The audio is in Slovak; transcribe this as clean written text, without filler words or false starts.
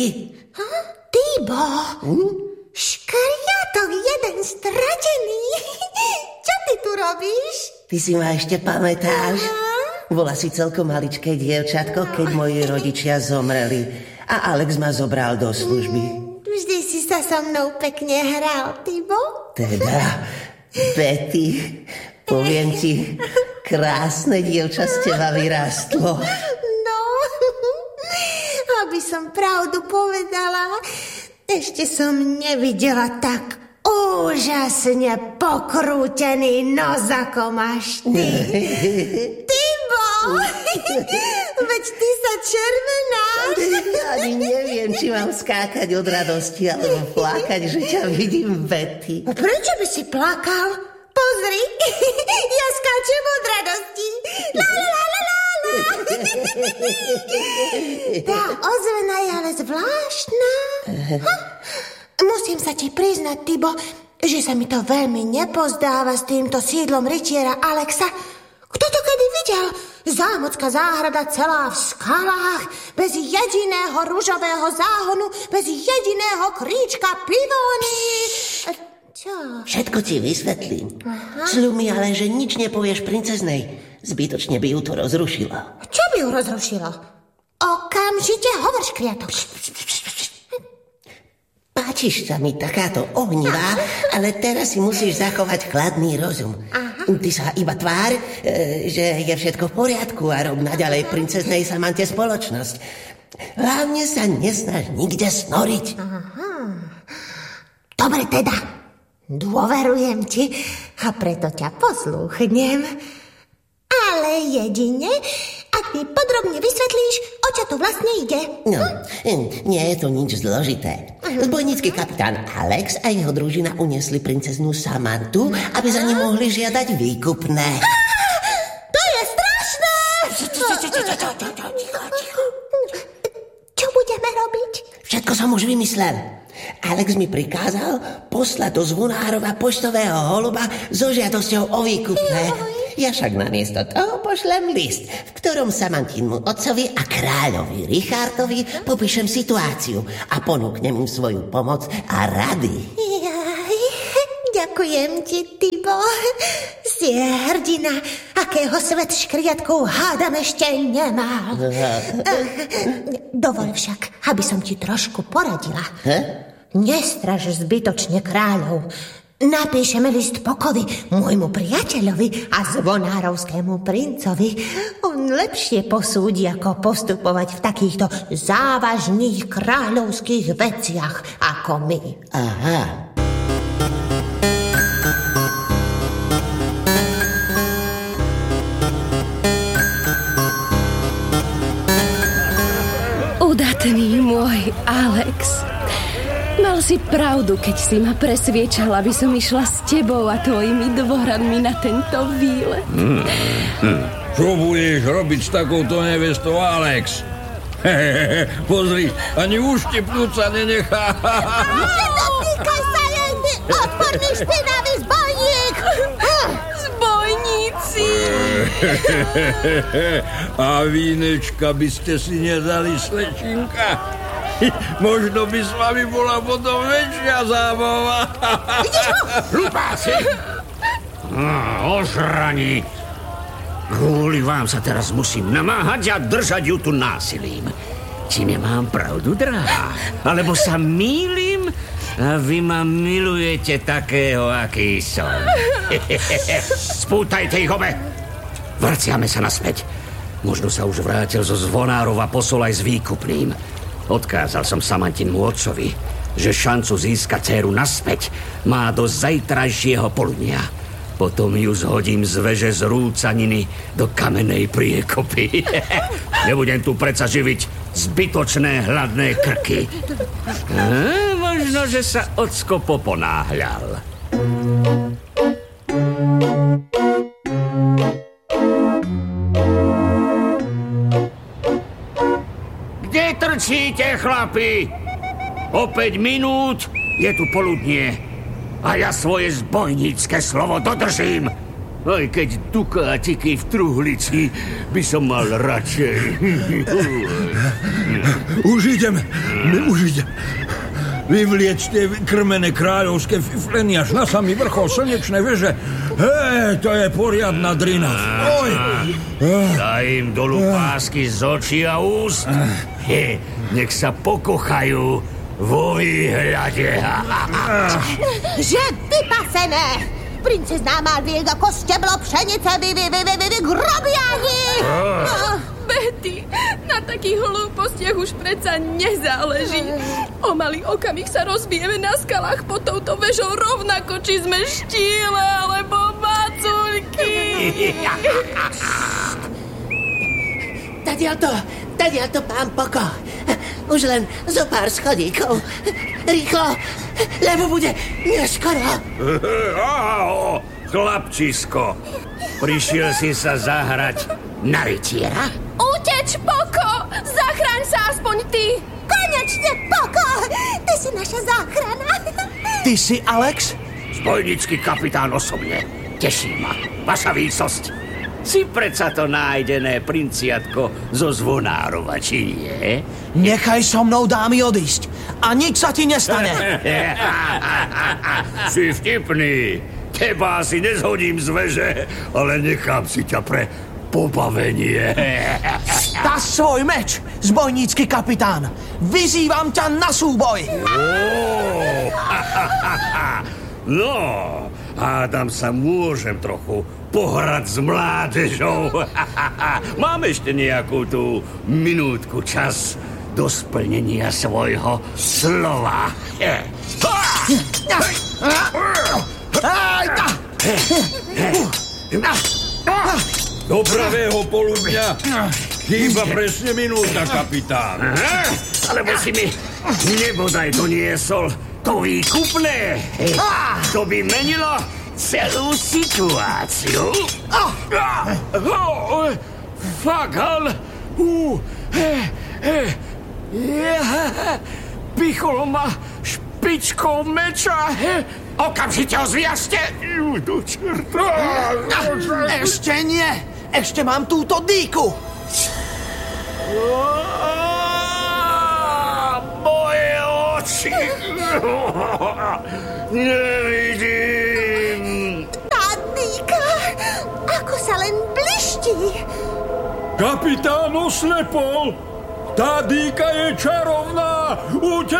Betty. Tibo, škriatok jeden stratený. Čo ty tu robíš? Ty si ma ešte pamätáš? Bola si celkom maličké dievčatko, keď moji rodičia zomreli a Alex ma zobral do služby. Vždy si sa so mnou pekne hral, Tibo. Teda, Betty, poviem ti, krásne dievča z teba vyrástlo. No, aby som pravdu povedala, ešte som nevidela tak úžasne pokrútený nos, ako máš ty. Tibo, veď ty sa červenáš. Ani neviem, či mám skákať od radosti alebo plakať, že ťa vidím, Betty. Prečo by si plakal? Pozri, ja skáčem od radosti. La, la, la, la, la. Tá ozvena je ale zvláštna. Musím sa ti priznať, Tibo, že sa mi to veľmi nepozdáva s týmto sídlom rytiera Alexa. Kto to kedy videl? Zámocká záhrada celá v skalách, bez jediného ružového záhonu, bez jediného kríčka pivóny. Čo? Všetko ti vysvetlím. Sľub mi ale, že nič nepovieš princeznej. Zbytočne by ju to rozrušilo. Čo by ju rozrušilo? Okamžite hovor, škriatok. Páčiš sa mi takáto ohnivá, ale teraz si musíš zachovať chladný rozum. Ty sa iba tvár, že je všetko v poriadku a rob naďalej princeznej Samante spoločnosť. Hlavne sa nesnaž nikde snoriť. Dobre teda, dôverujem ti a preto ťa poslúchnem. Ale jedine, ak mi podrobne vysvetlíš, o čo tu vlastne ide. No, nie je to nič zložité. Zbojnícky kapitán Alex a jeho družina uniesli princeznú Samantu, aby za ním mohli žiadať výkupné. To je strašné! Čo budeme robiť? Všetko som už vymyslel. Alex mi prikázal poslať do Zvonárova poštového holuba so žiadosťou o výkupné. Ja však namiesto toho pošlem list, v ktorom Samantínmu otcovi a kráľovi Richardovi popíšem situáciu a ponúknem im svoju pomoc a rady. Ďakujem ti, Tibo. Si hrdina, akého svet škriatkov hádam ešte nemal. Dovol však, aby som ti trošku poradila. Nestraž zbytočne kráľov. Napíšeme list Pokovi, môjmu priateľovi a zvonárovskému princovi. On lepšie posúdi, ako postupovať v takýchto závažných kráľovských veciach ako my. Aha. Udatný môj Alex. Mal si pravdu, keď si ma presviečal, aby som išla s tebou a tvojimi dvoranmi na tento výlet. Čo budeš robiť s takouto nevestou, Alex? Pozri, ani uštipnúť sa nenechá. Nedotýkaj sa jej, odporný špinavý zbojník! Zbojníci! A vínečka by ste si nedali, slečinka? Možno by s vami bola potom väčšia zábava. Hlupáci! Ožraní! Kvôli vám sa teraz musím namáhať a držať ju tu násilím. Či nemám pravdu, drahá? Alebo sa mýlim? A vy ma milujete takého, aký som. Spútajte ich obe! Vraciame sa naspäť. Možno sa už vrátil zo Zvonárova posol aj s výkupným. Odkázal som Samantínmu otcovi, že šancu získať dcéru naspäť má do zajtrajšieho poludnia. Potom ju zhodím z veže z rúcaniny do kamennej priekopy. Nebudem tu predsa živiť zbytočné hladné krky. Možno, že sa ocko poponáhľal. Kde trčíte, chlapi? O 5 minút je tu poludnie. A ja svoje zbojnícke slovo dodržím. Aj keď dukátiky v truhlici by som mal radšej. Už idem. Vyvliec tie krmené kráľovské fifleny až na samý vrchol slnečnej veže. To je poriadna drina. Oj. Daj im dolu pásky z očí a úst. Nech sa pokochajú vo výhľade. Že vypasené! Princezná Malvík ako steblo pšenice grobiani! Betty, na takých hlúpostiach už predsa nezáleží. O malý okamih sa rozbijeme na skalách pod touto vežou rovnako, či sme štíle alebo macuľky. Tadiaľto, pán Poko. Už len zo pár schodíkov. Rýchlo, lebo bude neskoro. Chlapčisko, prišiel si sa zahrať na rytiera? Uteč, Poko! Zachráň sa aspoň ty! Konečne, Poko! Ty si naša záchrana. Ty si Alex? Zbojnícky kapitán osobne. Teší ma. Vaša výsosť. Si predsa to nájdené princiatko zo Zvonárova, či nie? Nechaj so mnou dámy odísť a nič sa ti nestane. Si vtipný. Teba si nezhodím z veže, ale nechám si ťa pre pobavenie. Dá svoj meč, zbojnícky kapitán. Vyzývam ťa na súboj. No, hádam sa môžem trochu pohrať s mládežou. Mám ešte nejakú tú minútku čas do splnenia svojho slova. Do pravého poludňa chýba presne minúta, kapitán. Alebo si mi nebodaj doniesol to výkupné. To by menilo celú situáciu. Fakal. Pichol ma špičkou meča. Okamžite ozviažte. Ešte nie. Ešte mám túto dýku. Moje oči. Nevidím. Tá dýka, ako sa len bliští. Kapitán oslepol. Tá dýka je čarovná.